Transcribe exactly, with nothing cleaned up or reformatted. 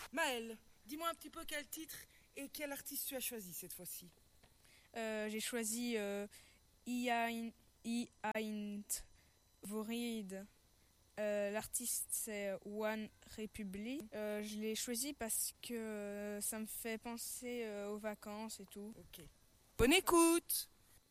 Maëlle, dis-moi un petit peu quel titre et quel artiste tu as choisi cette fois-ci. Euh, j'ai choisi euh, I Ain't Worried. Euh, l'artiste c'est One Republic. Euh, je l'ai choisi parce que euh, ça me fait penser euh, aux vacances et tout. Ok. Bonne écoute!